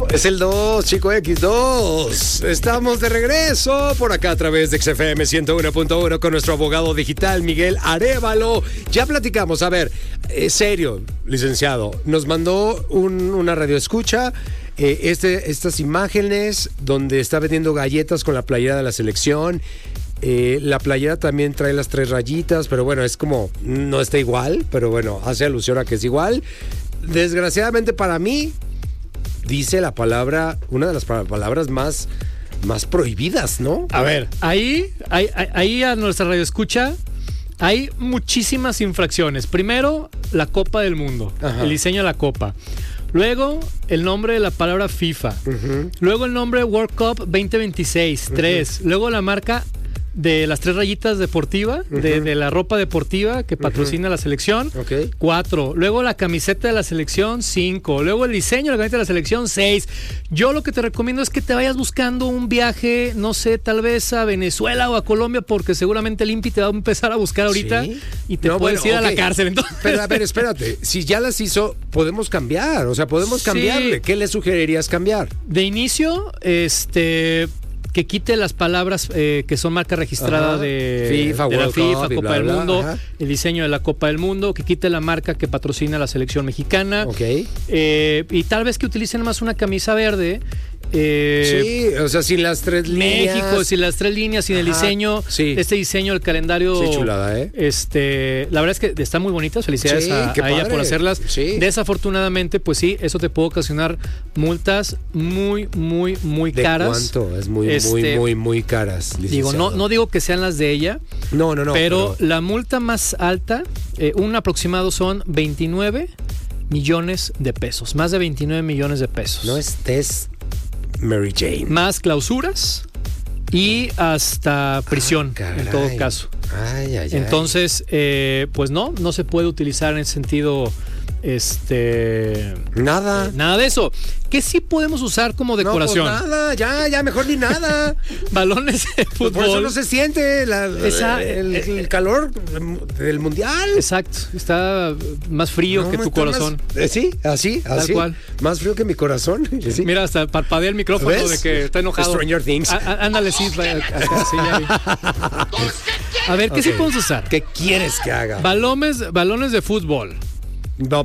Es el 2, Chico X2. Estamos de regreso por acá a través de XFM 101.1 con nuestro abogado digital Miguel Arévalo. Ya platicamos, a ver, serio, licenciado, nos mandó una radioescucha. Estas imágenes donde está vendiendo galletas con la playera de la selección. La playera también trae las 3 rayitas, pero bueno, es como, no está igual, pero bueno, hace alusión a que es igual. Desgraciadamente para mí, dice la palabra, una de las palabras más prohibidas, ¿no? A ver, ahí a nuestra radio escucha hay muchísimas infracciones. Primero, la Copa del Mundo, el diseño de la Copa. Luego, el nombre de la palabra FIFA. Luego, el nombre World Cup 2026, 3. Luego, la marca de las 3 rayitas deportiva, de la ropa deportiva que patrocina la selección, 4. Luego la camiseta de la selección, 5. Luego el diseño de la camiseta de la selección, 6. Yo lo que te recomiendo es que te vayas buscando un viaje, no sé, tal vez a Venezuela o a Colombia, porque seguramente el INPI te va a empezar a buscar ahorita y te puedes ir a la cárcel. Entonces. Pero a ver, espérate, si ya las hizo, podemos cambiar, o sea, podemos cambiarle. ¿Qué le sugerirías cambiar? De inicio, que quite las palabras que son marca registrada de FIFA, de la FIFA, Copa del Mundo, ajá. El diseño de la Copa del Mundo, que quite la marca que patrocina la selección mexicana. Y tal vez que utilicen más una camisa verde. Sí, o sea, sin las 3 líneas. México, sin las 3 líneas, sin el diseño. Sí. Este diseño, el calendario. Sí, chulada, La verdad es que están muy bonitas. Felicidades a ella por hacerlas. Sí. Desafortunadamente, pues sí, eso te puede ocasionar multas muy, muy, muy caras. ¿De cuánto? Es muy caras. Digo, no digo que sean las de ella. No. Pero la multa más alta, un aproximado son 29 millones de pesos. Más de 29 millones de pesos. No estés Mary Jane. Más clausuras y hasta prisión, en todo caso. Entonces, pues no se puede utilizar en ese sentido nada de eso. ¿Qué sí podemos usar como decoración? No, pues nada, ya mejor ni nada. Balones de fútbol. Por eso no se siente el calor del mundial. Exacto, está más frío que tu corazón. Sí, así. Tal cual. Más frío que mi corazón. Sí. Mira, hasta parpadea el micrófono. ¿Ves? De que está enojado. Stranger Things. Ándale, sí, acá, sí, ya vi. A ver, ¿qué sí podemos usar? ¿Qué quieres que haga? Balones de fútbol. No,